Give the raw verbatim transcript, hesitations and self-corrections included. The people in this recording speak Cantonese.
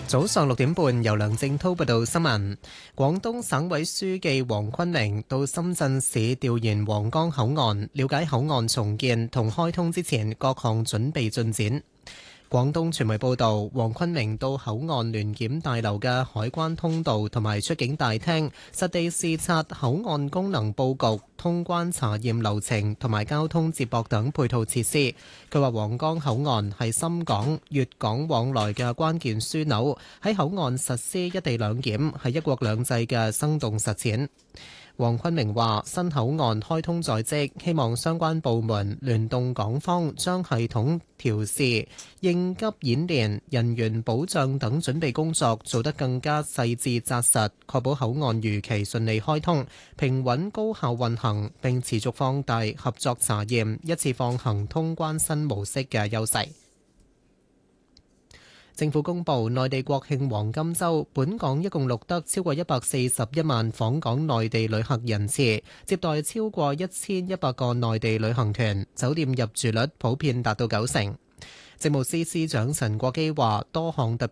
早上六點半，由梁正滔報道新聞。廣東省委書記黃坤明到深圳市調研皇崗口岸，了解口岸重建同開通之前各項準備進展。廣東傳媒報道，黃坤明到口岸聯檢大樓嘅海關通道同埋出境大廳，實地視察口岸功能佈局、通關查驗流程同埋交通接駁等配套設施。佢話皇崗口岸係深港、粵港往來嘅關鍵樞紐，喺口岸實施一地兩檢係一國兩制嘅生動實踐。黃坤明話：新口岸開通在即，希望相關部門聯動港方，將系統調試、應急演練、人員保障等準備工作做得更加細緻紮實，確保口岸如期順利開通、平穩高效運行，並持續放大合作查驗、一次放行通關新模式嘅優勢。政府公布，內地國慶黃金週，本港一共錄得超過一百四十一萬訪港內地旅客人次，接待超過一千一百個內地旅行團，酒店入住率普遍達到九成。政務司司長陳國基話，多項特